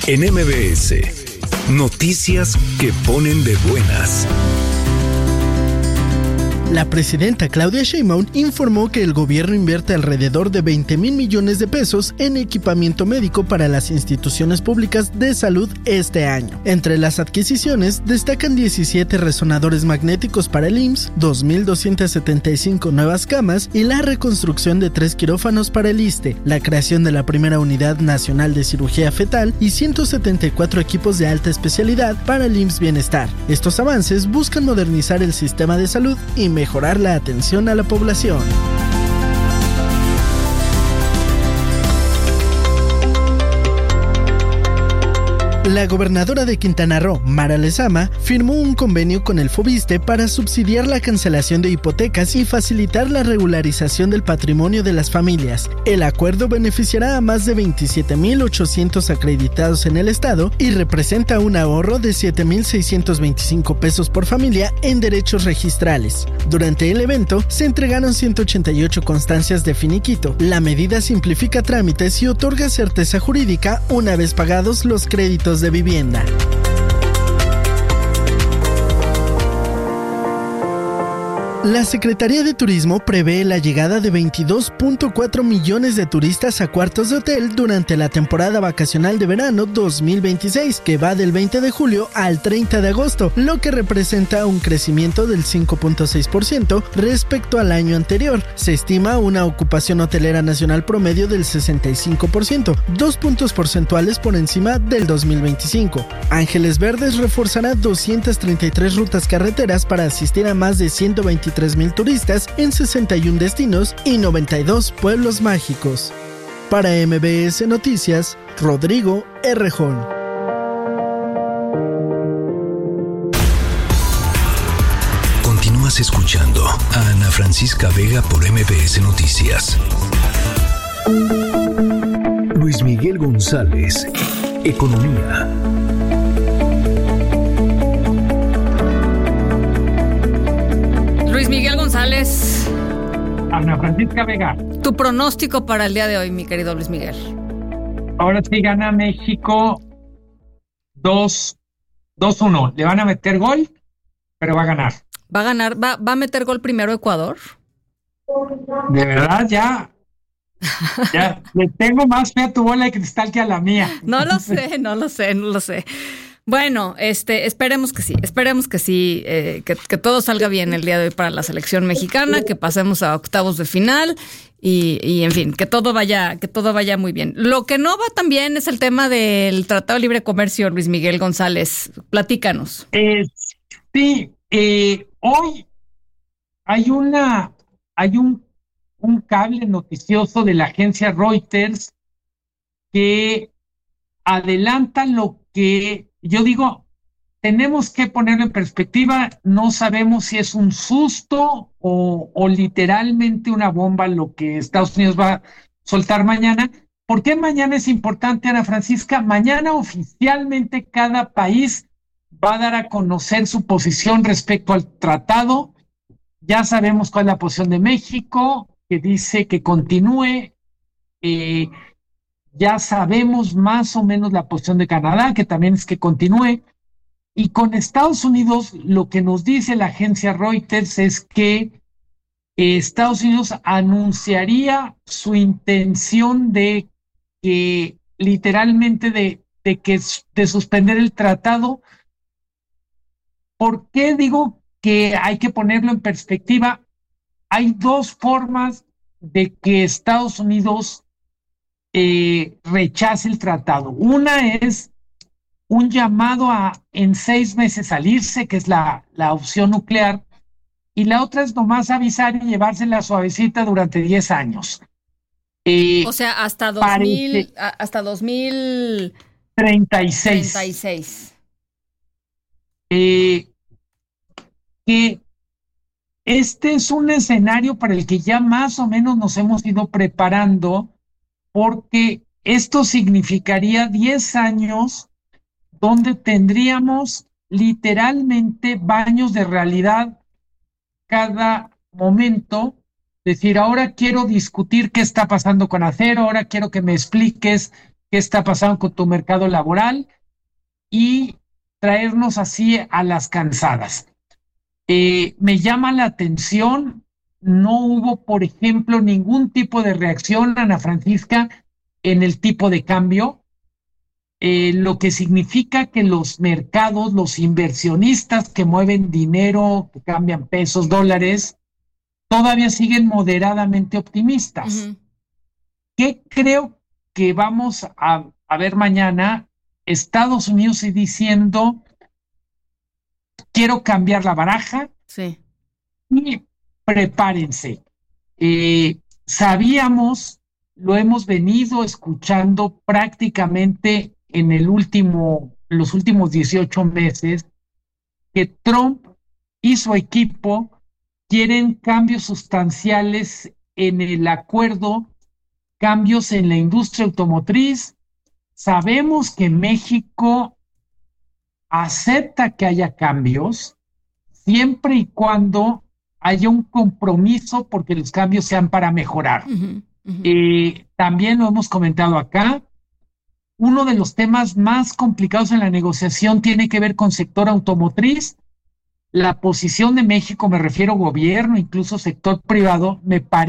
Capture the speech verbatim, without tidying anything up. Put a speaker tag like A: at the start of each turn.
A: En M B S, noticias que ponen de buenas.
B: La presidenta Claudia Sheinbaum informó que el gobierno invierte alrededor de veinte mil millones de pesos en equipamiento médico para las instituciones públicas de salud este año. Entre las adquisiciones destacan diecisiete resonadores magnéticos para el I M S S, dos mil doscientas setenta y cinco nuevas camas y la reconstrucción de tres quirófanos para el ISSSTE, la creación de la primera unidad nacional de cirugía fetal y ciento setenta y cuatro equipos de alta especialidad para el I M S S Bienestar. Estos avances buscan modernizar el sistema de salud y mejorar la atención a la población. La gobernadora de Quintana Roo, Mara Lezama, firmó un convenio con el FOBISSSTE para subsidiar la cancelación de hipotecas y facilitar la regularización del patrimonio de las familias. El acuerdo beneficiará a más de veintisiete mil ochocientos acreditados en el estado y representa un ahorro de siete mil seiscientos veinticinco pesos por familia en derechos registrales. Durante el evento, se entregaron ciento ochenta y ocho constancias de finiquito. La medida simplifica trámites y otorga certeza jurídica una vez pagados los créditos de vivienda. La Secretaría de Turismo prevé la llegada de veintidós punto cuatro millones de turistas a cuartos de hotel durante la temporada vacacional de verano dos mil veintiséis, que va del veinte de julio al treinta de agosto, lo que representa un crecimiento del cinco punto seis por ciento respecto al año anterior. Se estima una ocupación hotelera nacional promedio del sesenta y cinco por ciento, dos puntos porcentuales por encima del dos mil veinticinco. Ángeles Verdes reforzará doscientas treinta y tres rutas carreteras para asistir a más de ciento veintitrés mil turistas en sesenta y un destinos y noventa y dos pueblos mágicos. Para M B S Noticias, Rodrigo Errejón.
A: Continúas escuchando a Ana Francisca Vega por M B S Noticias. Luis Miguel González, Economía.
C: Luis Miguel González.
D: Ana Francisca Vega.
C: Tu pronóstico para el día de hoy, mi querido Luis Miguel.
D: Ahora sí gana México dos uno. Le van a meter gol, pero va a ganar.
C: ¿Va a ganar? ¿Va, va a meter gol primero Ecuador?
D: De verdad, ya. Ya, le tengo más fe a tu bola de cristal que a la mía.
C: No lo sé, no lo sé, no lo sé. Bueno, este, esperemos que sí, esperemos que sí, eh, que, que todo salga bien el día de hoy para la selección mexicana, que pasemos a octavos de final y, y en fin, que todo vaya, que todo vaya muy bien. Lo que no va tan bien es el tema del Tratado de Libre Comercio, Luis Miguel González. Platícanos.
D: Eh, sí, eh, hoy hay una, hay un, un cable noticioso de la agencia Reuters que adelanta lo que yo digo, tenemos que ponerlo en perspectiva, no sabemos si es un susto o, o literalmente una bomba lo que Estados Unidos va a soltar mañana. ¿Por qué mañana es importante, Ana Francisca? Mañana oficialmente cada país va a dar a conocer su posición respecto al tratado. Ya sabemos cuál es la posición de México, que dice que continúe. Eh, Ya sabemos más o menos la posición de Canadá, que también es que continúe. Y con Estados Unidos, lo que nos dice la agencia Reuters es que eh, Estados Unidos anunciaría su intención de que, literalmente, de, de, que, de suspender el tratado. ¿Por qué digo que hay que ponerlo en perspectiva? Hay dos formas de que Estados Unidos Eh, rechace el tratado. Una es un llamado a en seis meses salirse, que es la, la opción nuclear, y la otra es nomás avisar y llevarse la suavecita durante diez años.
C: Eh, o sea, hasta dos mil, hasta dos mil
D: treinta y seis.
C: treinta y seis.
D: Eh, que este es un escenario para el que ya más o menos nos hemos ido preparando, porque esto significaría diez años donde tendríamos literalmente baños de realidad cada momento. Es decir, ahora quiero discutir qué está pasando con acero, ahora quiero que me expliques qué está pasando con tu mercado laboral y traernos así a las cansadas. Eh, me llama la atención, no hubo, por ejemplo, ningún tipo de reacción, Ana Francisca, en el tipo de cambio, eh, lo que significa que los mercados, los inversionistas que mueven dinero, que cambian pesos, dólares, todavía siguen moderadamente optimistas. Uh-huh. ¿Qué creo que vamos a, a ver mañana? Estados Unidos y diciendo, quiero cambiar la baraja.
C: Sí.
D: Y prepárense. Eh, sabíamos, lo hemos venido escuchando prácticamente en el último, los últimos dieciocho meses, que Trump y su equipo quieren cambios sustanciales en el acuerdo, cambios en la industria automotriz. Sabemos que México acepta que haya cambios siempre y cuando haya un compromiso porque los cambios sean para mejorar. Uh-huh, uh-huh. Eh, también lo hemos comentado acá, uno de los temas más complicados en la negociación tiene que ver con sector automotriz. La posición de México, me refiero gobierno, incluso sector privado, me parece